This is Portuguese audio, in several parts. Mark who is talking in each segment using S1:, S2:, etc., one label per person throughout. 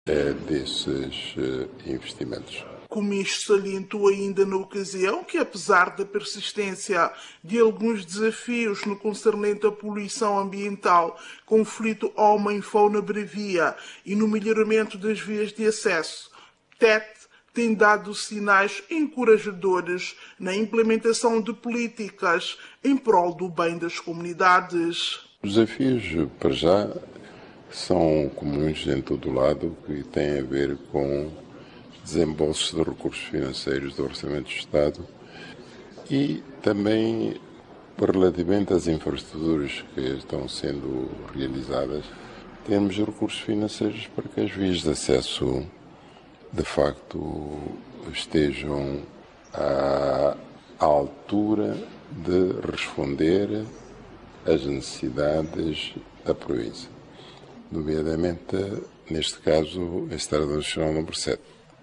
S1: desses investimentos.
S2: O ministro salientou ainda na ocasião que, apesar da persistência de alguns desafios no concernente à poluição ambiental, conflito homem-fauna bravia e no melhoramento das vias de acesso, TET tem dado sinais encorajadores na implementação de políticas em prol do bem das comunidades.
S1: Os desafios, para já, são comuns em todo o lado e têm a ver com desembolsos de recursos financeiros do Orçamento do Estado e também relativamente às infraestruturas que estão sendo realizadas, temos recursos financeiros para que as vias de acesso de facto estejam à altura de responder às necessidades da província, nomeadamente, neste caso, a Estrada Nacional número 7.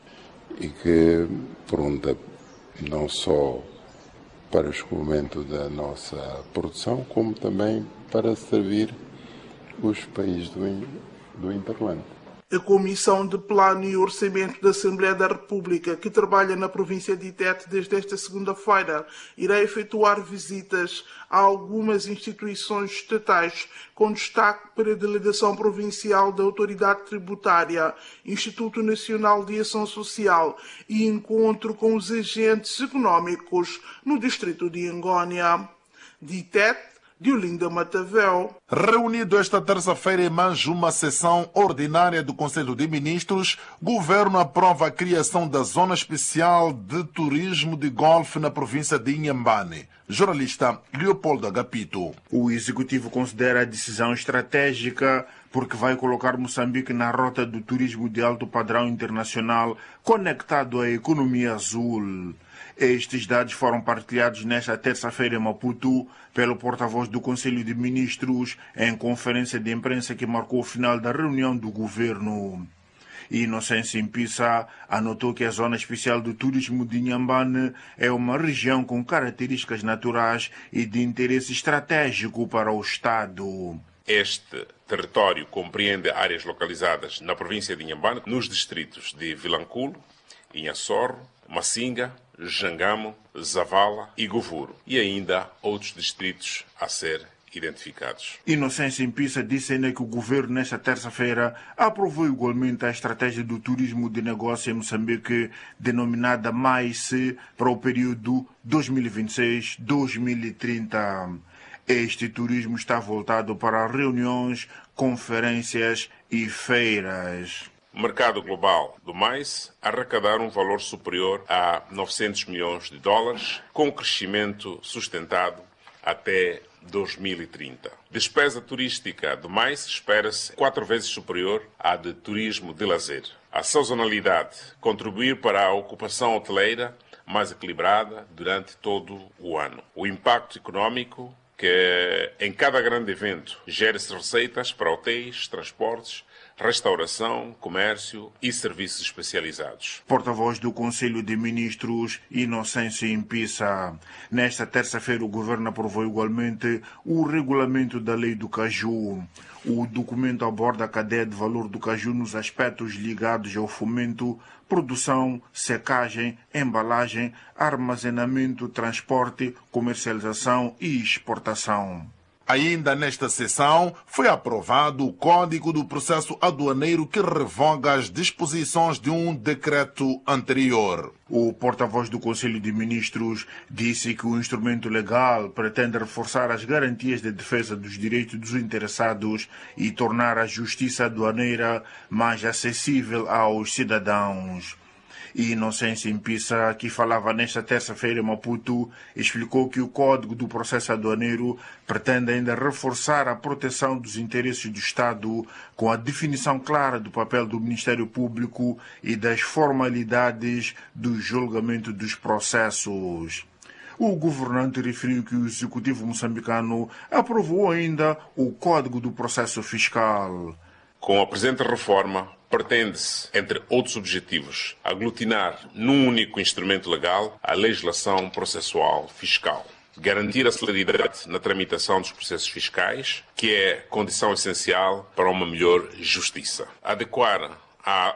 S1: E que pronta não só para o escoamento da nossa produção, como também para servir os países do Interland.
S2: A Comissão de Plano e Orçamento da Assembleia da República, que trabalha na província de Tete desde esta segunda-feira, irá efetuar visitas a algumas instituições estatais, com destaque para a Delegação Provincial da Autoridade Tributária, Instituto Nacional de Ação Social e encontro com os agentes económicos no distrito de Angônia. De Tete, Diolinda Matavel.
S3: Reunido esta terça-feira em mais uma sessão ordinária do Conselho de Ministros, o Governo aprova a criação da Zona Especial de Turismo de Golfe na província de Inhambane. Jornalista Leopoldo Agapito.
S4: O Executivo considera a decisão estratégica porque vai colocar Moçambique na rota do turismo de alto padrão internacional conectado à economia azul. Estes dados foram partilhados nesta terça-feira em Maputo pelo porta-voz do Conselho de Ministros em conferência de imprensa que marcou o final da reunião do governo. Inocêncio Impissa anotou que a Zona Especial do Turismo de Inhambane é uma região com características naturais e de interesse estratégico para o Estado.
S5: Este território compreende áreas localizadas na província de Inhambane, nos distritos de Vilanculo, Inhaçorro, Massinga, Jangamo, Zavala e Govuro, e ainda outros distritos a ser identificados.
S4: Inocêncio Impissa disse ainda que o governo, nesta terça-feira, aprovou igualmente a estratégia do turismo de negócio em Moçambique, denominada MAICE, para o período 2026-2030. Este turismo está voltado para reuniões, conferências e feiras.
S5: O mercado global do mais arrecadar um valor superior a 900 milhões de dólares, com crescimento sustentado até 2030. Despesa turística do mais espera-se 4 vezes superior à de turismo de lazer. A sazonalidade contribuir para a ocupação hoteleira mais equilibrada durante todo o ano. O impacto econômico que em cada grande evento gera-se receitas para hotéis, transportes, restauração, comércio e serviços especializados.
S4: Porta-voz do Conselho de Ministros, Inocêncio Impissa. Nesta terça-feira, o Governo aprovou igualmente o regulamento da Lei do Caju. O documento aborda a cadeia de valor do caju nos aspectos ligados ao fomento, produção, secagem, embalagem, armazenamento, transporte, comercialização e exportação.
S3: Ainda nesta sessão, foi aprovado o Código do Processo Aduaneiro que revoga as disposições de um decreto anterior.
S4: O porta-voz do Conselho de Ministros disse que o instrumento legal pretende reforçar as garantias de defesa dos direitos dos interessados e tornar a justiça aduaneira mais acessível aos cidadãos. Inocêncio Impissa, que falava nesta terça-feira em Maputo, explicou que o Código do Processo Aduaneiro pretende ainda reforçar a proteção dos interesses do Estado com a definição clara do papel do Ministério Público e das formalidades do julgamento dos processos. O governante referiu que o Executivo moçambicano aprovou ainda o Código do Processo Fiscal.
S5: Com a presente reforma, pretende-se, entre outros objetivos, aglutinar num único instrumento legal a legislação processual fiscal, garantir a celeridade na tramitação dos processos fiscais, que é condição essencial para uma melhor justiça, adequar a